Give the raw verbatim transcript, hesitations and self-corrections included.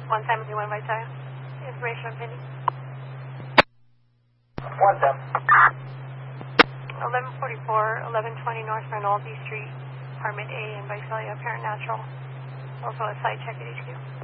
One time with you, one Visalia. Information on pending. One time. eleven forty-four, eleven twenty North Rinaldi Street, Apartment A in Visalia, Parent Natural. Also a site check at H Q.